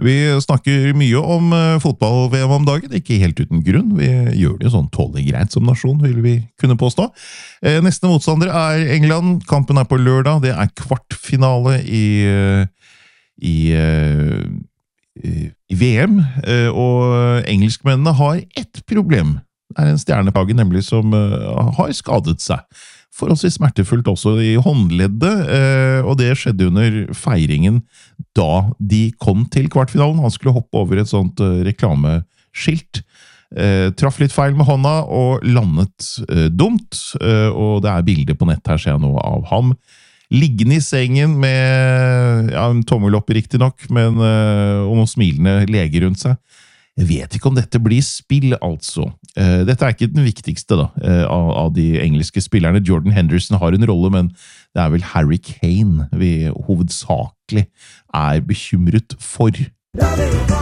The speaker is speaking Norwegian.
Vi snakker mye om fotball-VM om dagen, ikke helt uten grunn. Vi gjør det jo sånn tålelig greit som nasjon, vil vi kunne påstå. Neste motstander er England. Kampen er på lørdag. Det er kvartfinale i VM, og engelskmennene har ett problem. Det er en stjernepage nemlig som har skadet seg. Forholdsvis smertefullt også i håndleddet, og det skjedde under feiringen da de kom til kvartfinalen. Han skulle hoppe over et sånt reklameskilt, traff litt feil med hånda og landet dumt, og det er bilder på nett her, ser jeg nå, av ham. Liggende i sengen med en tommel opp riktig nok, men og noen smilende leger rundt seg. Jeg vet ikke om dette blir spill, altså. Dette er ikke den viktigste da, av de engelske spillerne. Jordan Henderson har en rolle, men det er vel Harry Kane vi hovedsakelig er bekymret for.